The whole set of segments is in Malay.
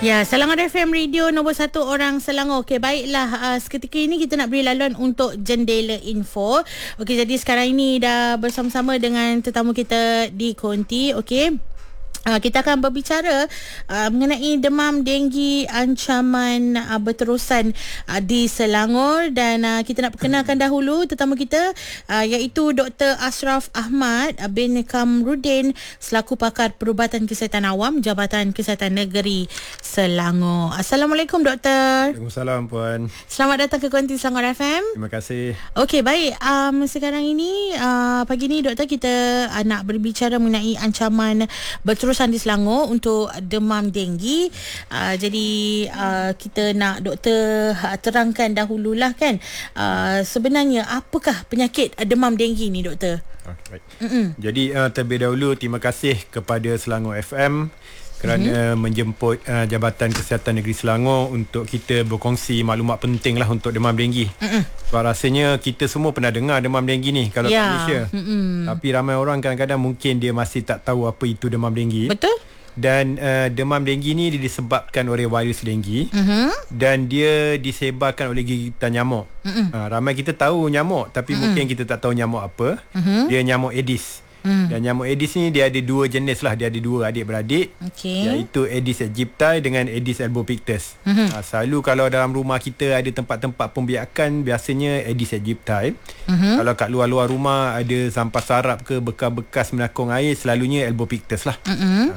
Ya, Selangor FM Radio nombor 1 orang Selangor. Okey, baiklah. Seketika ini kita nak beri laluan untuk Jendela Info. Okey, jadi sekarang ini dah bersama-sama dengan tetamu kita di Konti. Okey. Kita akan berbicara mengenai demam denggi ancaman berterusan di Selangor, dan kita nak perkenalkan dahulu tetamu kita iaitu Dr. Ashraf Ahmad bin Kamruddin selaku pakar perubatan kesihatan awam Jabatan Kesihatan Negeri Selangor. Assalamualaikum Doktor. Waalaikumsalam Puan. Selamat datang ke Konti Selangor FM. Terima kasih. Okey, baik. Sekarang ini pagi ni Doktor, kita nak berbicara mengenai ancaman berterusan di Selangor untuk demam denggi. Jadi kita nak doktor terangkan dahululah kan, sebenarnya apakah penyakit demam denggi ni doktor? Okay, baik. Jadi terlebih dahulu terima kasih kepada Selangor FM kerana menjemput Jabatan Kesihatan Negeri Selangor untuk kita berkongsi maklumat penting lah untuk demam denggi. Sebab rasanya kita semua pernah dengar demam denggi ni kalau kat Malaysia. Tapi ramai orang kadang-kadang mungkin dia masih tak tahu apa itu demam denggi. Betul. Dan demam denggi ni disebabkan oleh virus denggi dan dia disebarkan oleh gigitan nyamuk. Ramai kita tahu nyamuk, tapi mungkin kita tak tahu nyamuk apa. Dia nyamuk Aedes. Dan nyamuk Aedes ni dia ada dua jenis lah. Dia ada dua adik-beradik, iaitu Aedes aegypti dengan Aedes albopictus. Selalu kalau dalam rumah kita ada tempat-tempat pembiakan, biasanya Aedes aegypti. Kalau kat luar-luar rumah ada sampah sarap ke bekas-bekas menakung air, selalunya albopictus lah.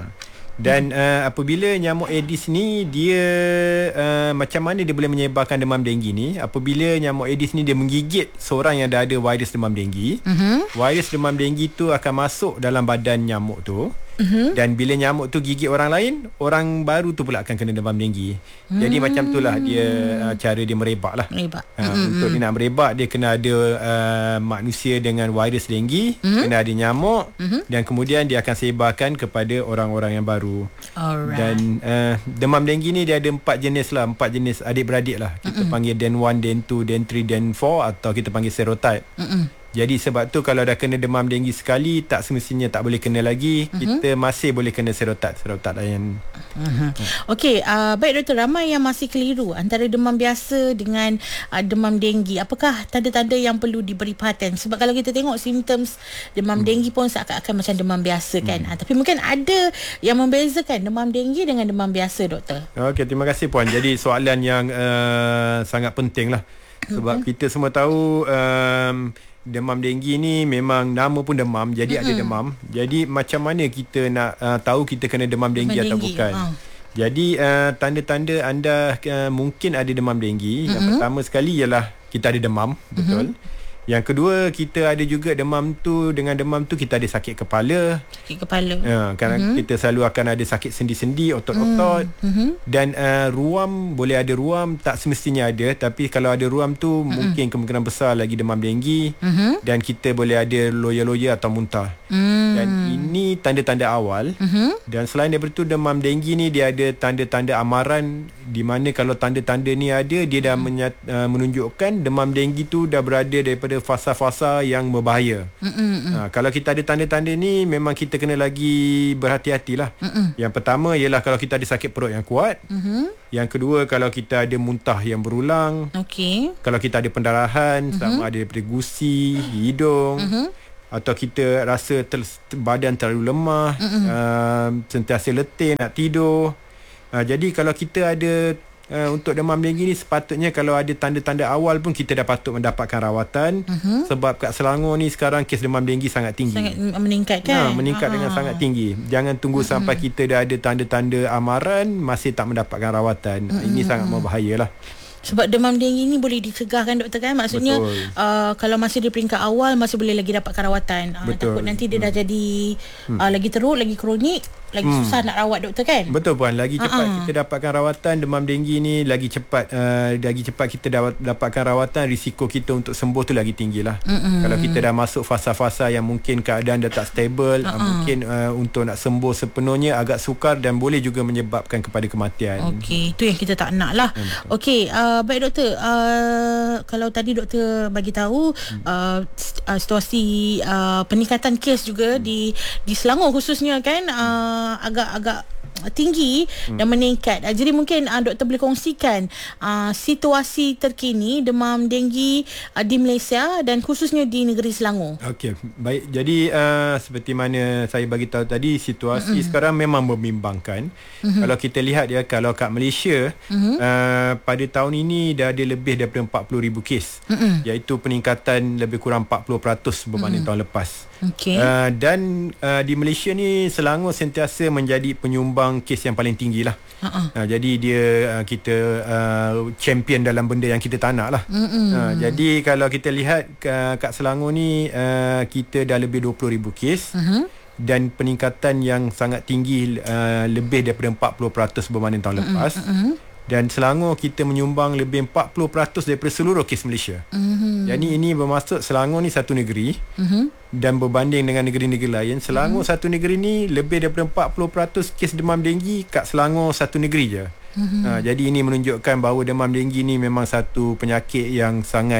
Dan apabila nyamuk Aedes ni dia macam mana dia boleh menyebarkan demam denggi ni? Apabila nyamuk Aedes ni dia menggigit seorang yang dah ada virus demam denggi, virus demam denggi tu akan masuk dalam badan nyamuk tu. Dan bila nyamuk tu gigit orang lain, orang baru tu pula akan kena demam denggi. Jadi macam itulah dia cara dia merebak lah. Untuk dia nak merebak, dia kena ada manusia dengan virus denggi, kena ada nyamuk, dan kemudian dia akan sebarkan kepada orang-orang yang baru. Dan demam denggi ni dia ada 4 jenis lah, 4 jenis adik-beradik lah. Kita panggil Den 1, Den 2, Den 3, Den 4, atau kita panggil serotype. Jadi sebab tu kalau dah kena demam denggi sekali, tak semestinya tak boleh kena lagi. Kita masih boleh kena serotype lain. Okey, baik doktor, ramai yang masih keliru antara demam biasa dengan demam denggi. Apakah tanda-tanda yang perlu diberi perhatian? Sebab kalau kita tengok simptoms demam denggi pun seakan-akan macam demam biasa kan. Tapi mungkin ada yang membezakan demam denggi dengan demam biasa doktor. Okey, terima kasih Puan. Jadi soalan yang sangat penting lah. Sebab kita semua tahu demam denggi ni memang nama pun demam, jadi ada demam. Jadi macam mana kita nak tahu kita kena demam denggi atau bukan? Jadi tanda-tanda anda mungkin ada demam denggi, yang pertama sekali ialah kita ada demam, betul. Yang kedua, kita ada juga demam tu, dengan demam tu kita ada sakit kepala. Kadang kita selalu akan ada sakit sendi-sendi, otot-otot. Dan ruam, boleh ada ruam, tak semestinya ada. Tapi kalau ada ruam tu, mungkin kemungkinan besar lagi demam denggi. Dan kita boleh ada loya-loya atau muntah. Dan ini tanda-tanda awal. Dan selain daripada itu, demam denggi ni dia ada tanda-tanda amaran, di mana kalau tanda-tanda ni ada, dia dah menunjukkan demam denggi tu dah berada daripada fasa-fasa yang berbahaya. Kalau kita ada tanda-tanda ni, memang kita kena lagi berhati-hatilah. Yang pertama ialah kalau kita ada sakit perut yang kuat. Yang kedua, kalau kita ada muntah yang berulang. Kalau kita ada pendarahan, sama ada daripada gusi, hidung, atau kita rasa badan terlalu lemah, sentiasa letih nak tidur. Jadi kalau kita ada untuk demam denggi ni, sepatutnya kalau ada tanda-tanda awal pun kita dah patut mendapatkan rawatan. Sebab kat Selangor ni sekarang kes demam denggi sangat tinggi. Sangat meningkat kan? Meningkat dengan sangat tinggi. Jangan tunggu sampai kita dah ada tanda-tanda amaran masih tak mendapatkan rawatan. Ini sangat membahayalah. Sebab demam denggi ni boleh dicegah kan doktor kan? Maksudnya kalau masih di peringkat awal, masih boleh lagi dapatkan rawatan. Takut nanti dia dah jadi lagi teruk, lagi kronik, lagi susah nak rawat doktor kan? Betul Puan. Lagi cepat kita dapatkan rawatan demam denggi ni, lagi cepat kita dapatkan rawatan, risiko kita untuk sembuh tu lagi tinggi lah. Kalau kita dah masuk fasa-fasa yang mungkin keadaan dah tak stable, mungkin untuk nak sembuh sepenuhnya agak sukar dan boleh juga menyebabkan kepada kematian. Okey, itu yang kita tak nak lah. Okey, baik doktor, kalau tadi doktor bagi tahu situasi peningkatan kes juga di Selangor khususnya kan, agak tinggi dan meningkat. Jadi mungkin doktor boleh kongsikan situasi terkini demam denggi di Malaysia dan khususnya di negeri Selangor. Okey, baik. Jadi seperti mana saya bagi tahu tadi, situasi sekarang memang membimbangkan. Kalau kita lihat ya, kalau kat Malaysia pada tahun ini dah ada lebih daripada 40,000 kes, iaitu peningkatan lebih kurang 40% berbanding tahun lepas. Okey. Dan di Malaysia ni Selangor sentiasa menjadi penyumbang kes yang paling tinggi lah. Jadi dia kita champion dalam benda yang kita tak nak lah. Jadi kalau kita lihat kat Selangor ni kita dah lebih 20,000 kes. Dan peningkatan yang sangat tinggi, lebih daripada 40% berbanding tahun lepas. Dan Selangor kita menyumbang lebih 40% daripada seluruh kes Malaysia. Jadi ini bermaksud Selangor ni satu negeri. Dan berbanding dengan negeri-negeri lain, Selangor satu negeri ni lebih daripada 40% kes demam denggi kat Selangor satu negeri je. Jadi ini menunjukkan bahawa demam denggi ni memang satu penyakit yang sangat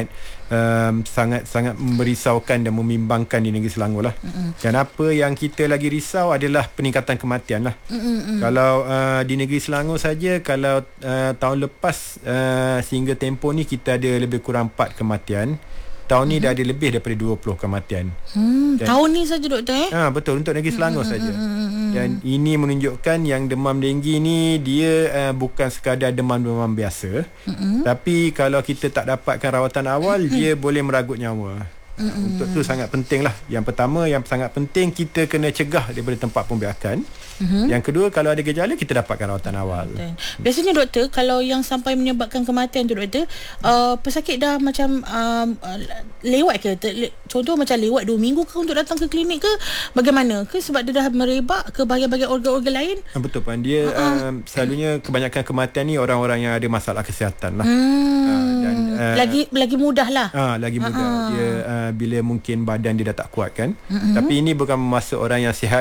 merisaukan dan membimbangkan di negeri Selangor lah. Dan apa yang kita lagi risau adalah peningkatan kematian lah. Kalau di negeri Selangor saja, kalau tahun lepas sehingga tempoh ni kita ada lebih kurang 4 kematian. Tahun ni dah ada lebih daripada 20 kematian. Tahun ni saja doktor betul, untuk negeri Selangor saja. Dan ini menunjukkan yang demam denggi ni dia bukan sekadar demam-demam biasa. Tapi kalau kita tak dapatkan rawatan awal, dia boleh meragut nyawa. Untuk tu sangat penting lah. Yang pertama, yang sangat penting, kita kena cegah daripada tempat pembiakan. Yang kedua, kalau ada gejala, kita dapatkan rawatan awal. Biasanya doktor, kalau yang sampai menyebabkan kematian tu doktor, pesakit dah macam lewat ke? Contoh macam lewat 2 minggu ke untuk datang ke klinik ke? Bagaimana? Ke sebab dia dah merebak ke bahagian-bahagian organ-organ lain? Betul Puan. Dia selalunya kebanyakan kematian ni orang-orang yang ada masalah kesihatan lah. Dan lagi mudah lah. Lagi mudah. Dia bila mungkin badan dia dah tak kuat kan. Tapi ini bukan bermaksud orang yang sihat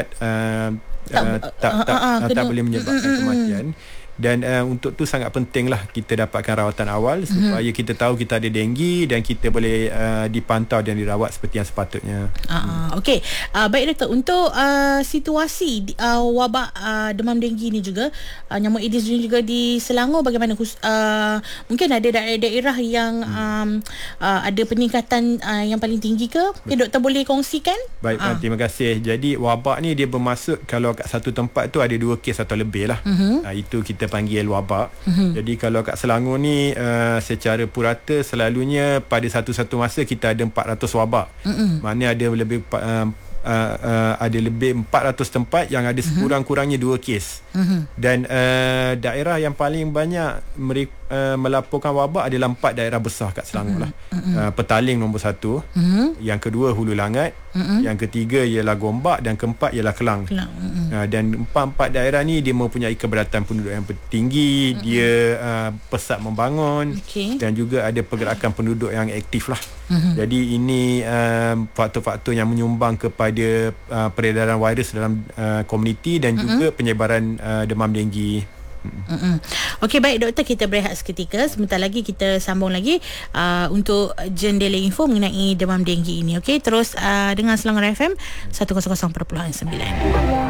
tak boleh menyebabkan kematian. Dan untuk tu sangat penting lah kita dapatkan rawatan awal supaya kita tahu kita ada denggi dan kita boleh dipantau dan dirawat seperti yang sepatutnya. Okey. Baik doktor, untuk situasi wabak demam denggi ni juga, nyamuk Aedes ni juga di Selangor bagaimana? Mungkin ada daerah-daerah yang ada peningkatan yang paling tinggi ke? Okay, doktor boleh kongsikan? Baik, terima kasih. Jadi wabak ni dia bermaksud kalau kat satu tempat tu ada 2 kes atau lebih lah. Itu kita panggil wabak. Jadi kalau kat Selangor ni secara purata selalunya pada satu-satu masa kita ada 400 wabak. Maknanya ada lebih ada lebih 400 tempat yang ada sekurang-kurangnya 2 kes. Dan daerah yang paling banyak melaporkan wabak adalah 4 daerah besar kat Selangor lah. Petaling nombor 1, yang kedua Hulu Langat, yang ketiga ialah Gombak dan keempat ialah Kelang. Dan 4 daerah ni dia mempunyai keberatan penduduk yang tinggi, dia pesat membangun, dan juga ada pergerakan penduduk yang aktif lah. Jadi ini faktor-faktor yang menyumbang kepada peredaran virus dalam komuniti dan juga penyebaran demam denggi. Okey, baik doktor, kita berehat seketika. Sebentar lagi kita sambung lagi untuk Jendela Info mengenai demam denggi ini. Okey, terus dengan Selangor FM 100.9.